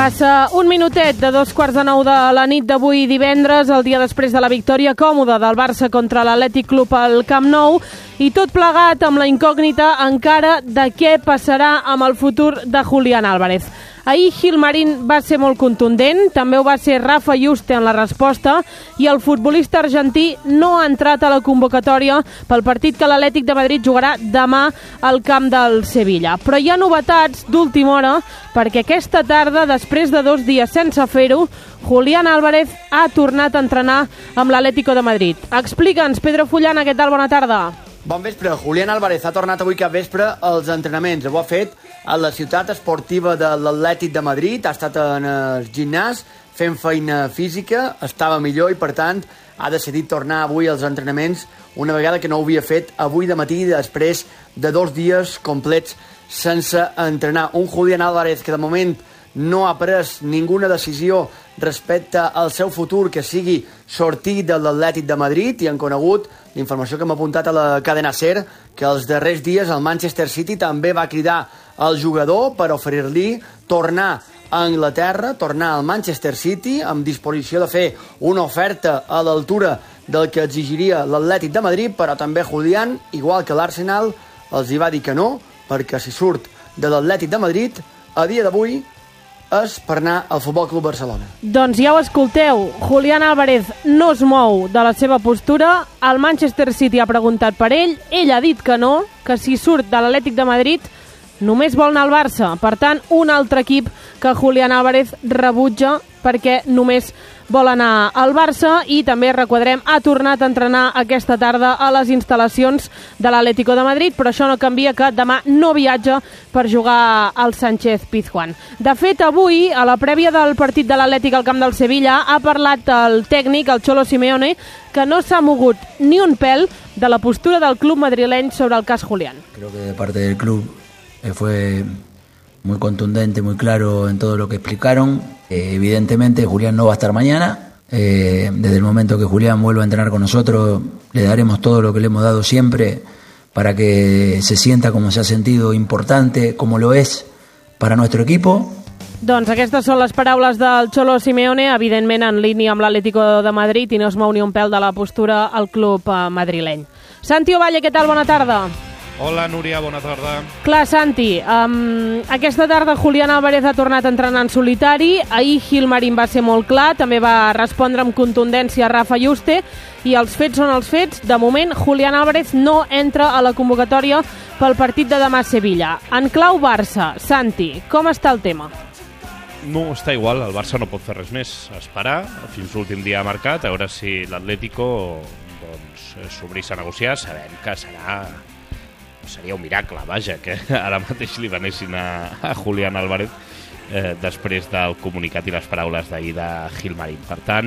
Passa un minutet de 8:45 de la nit d'avui divendres, el dia després de la victòria còmoda del Barça contra l'Atlètic Club al Camp Nou, i tot plegat amb la incògnita encara de què passarà amb el futur de Julián Álvarez. Ahir Gilmarín va ser molt contundent, també ho va ser Rafa Yuste en la resposta, i el futbolista argentí no ha entrat a la convocatòria pel partit que l'Atlètic de Madrid jugarà demà al camp del Sevilla. Però hi ha novetats d'última hora, perquè aquesta tarda, després de 2 dies sense fer-ho, Julián Álvarez ha tornat a entrenar amb l'Atlético de Madrid. Explica'ns, Pedro Fullana, què tal? Bona tarda. Bon vespre. Julián Álvarez ha tornat avui cap vespre als entrenaments. Ho ha fet a la ciutat esportiva de l'Atlètic de Madrid. Ha estat en el gimnàs fent feina física, estava millor i, per tant, ha decidit tornar avui als entrenaments una vegada que no ho havia fet avui de matí després de 2 dies complets sense entrenar. Un Julián Álvarez que de moment no ha pres ninguna decisió respecte al seu futur, que sigui sortir de l'Atlètic de Madrid, i han conegut l'informació que m'ha apuntat a la cadena SER, que els darrers dies el Manchester City també va cridar al jugador per oferir-li tornar a Anglaterra, tornar al Manchester City, amb disposició de fer una oferta a l'altura del que exigiria l'Atlètic de Madrid, però també Julián, igual que l'Arsenal, els hi va dir que no, perquè si surt de l'Atlètic de Madrid, a dia d'avui és per anar al Futbol Club Barcelona. Doncs ja ho escolteu, Julián Álvarez no es mou de la seva postura, el Manchester City ha preguntat per ell ha dit que no, que si surt de l'Atlètic de Madrid només vol anar al Barça. Per tant, un altre equip que Julián Álvarez rebutja perquè només vol anar al Barça, i també requadrem, ha tornat a entrenar aquesta tarda a les instal·lacions de l'Atlético de Madrid, però això no canvia que demà no viatja per jugar al Sánchez Pizjuán. De fet, avui, a la prèvia del partit de l'Atlètic al camp del Sevilla, ha parlat el tècnic, el Cholo Simeone, que no s'ha mogut ni un pèl de la postura del club madrileny sobre el cas Julián. Creo que de parte del club fue muy contundente, muy claro en todo lo que explicaron. Evidentemente Julián no va a estar mañana. Desde el momento que Julián vuelva a entrenar con nosotros, le daremos todo lo que le hemos dado siempre para que se sienta como se ha sentido, importante, como lo es para nuestro equipo. Doncs aquestes són les paraules del Cholo Simeone, evidentment en línia amb l'Atlético de Madrid, i no es mou ni un pèl de la postura al club madrileny. Santi Ovalle, què tal? Bona tarda. Hola, Núria, bona tarda. Clar, Santi, aquesta tarda Julián Álvarez ha tornat a entrenar en solitari. Ahir Gilmarín va ser molt clar, també va respondre amb contundència a Rafa Yuste, i els fets són els fets. De moment, Julián Álvarez no entra a la convocatòria pel partit de demà a Sevilla. En clau Barça, Santi, com està el tema? No, està igual, el Barça no pot fer res més. Esperar fins l'últim dia marcat, a veure si l'Atlético s'obrís a negociar. Sabem que seria un miracle, vaja, que ara mateix li venessin a Julián Álvarez després del comunicat i les paraules d'ahir de Gilmarín. Per tant,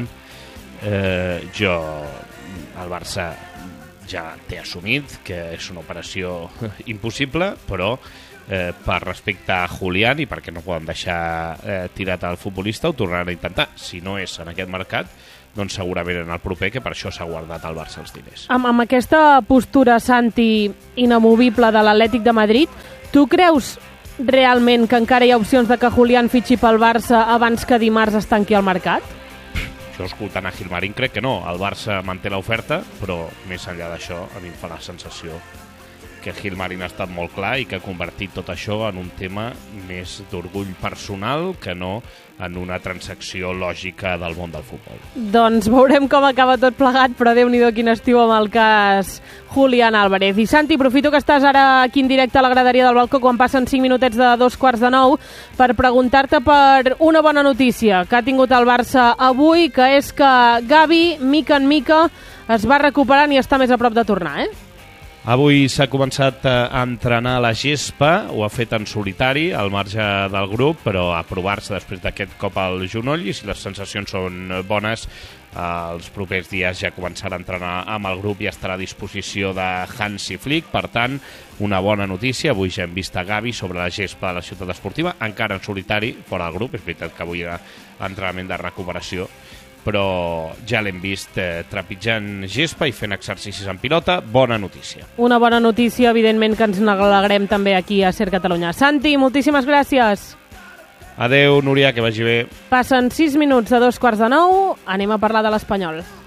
el Barça ja té assumit que és una operació impossible, però per respecte a Julián i perquè no poden deixar tirat al futbolista, ho tornaran a intentar. Si no és en aquest mercat, doncs segurament en el proper, que per això s'ha guardat al Barça els diners. Amb aquesta postura, Santi, inamovible de l'Atlètic de Madrid, tu creus realment que encara hi ha opcions de que Julián fitxi pel Barça abans que dimarts es tanqui el mercat? Jo, escoltant a Gilmarín, crec que no. El Barça manté l'oferta, però més enllà d'això a mi em fa la sensació que Gilmarín ha estat molt clar i que ha convertit tot això en un tema més d'orgull personal que no en una transacció lògica del món del futbol. Doncs veurem com acaba tot plegat, però Déu-n'hi-do quin estiu amb el cas Julián Álvarez. I Santi, aprofito que estàs ara aquí en directe a la graderia del balcó quan passen 5 minutets de 8:45 per preguntar-te per una bona notícia que ha tingut el Barça avui, que és que Gavi, mica en mica, es va recuperant i està més a prop de tornar, Avui s'ha començat a entrenar a la gespa, ho ha fet en solitari, al marge del grup, però a provar-se després d'aquest cop al genoll, i si les sensacions són bones, els propers dies ja començarà a entrenar amb el grup i estarà a disposició de Hansi Flick. Per tant, una bona notícia. Avui ja hem vist a Gavi sobre la gespa de la ciutat esportiva, encara en solitari, fora del grup. És veritat que avui era entrenament de recuperació, però ja l'hem vist trepitjant gespa i fent exercicis en pilota. Bona notícia. Una bona notícia, evidentment, que ens n'alegrem també aquí a SER Catalunya. Santi, moltíssimes gràcies. Adeu, Núria, que vagi bé. Passen 6 minuts de 2:15, anem a parlar de l'Espanyol.